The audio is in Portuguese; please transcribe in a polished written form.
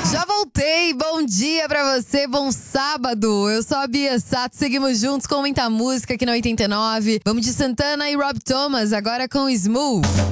Já voltei, bom dia pra você, bom sábado. Eu sou a Bia Sato, seguimos juntos com muita música aqui no 89. Vamos de Santana e Rob Thomas, agora com Smooth.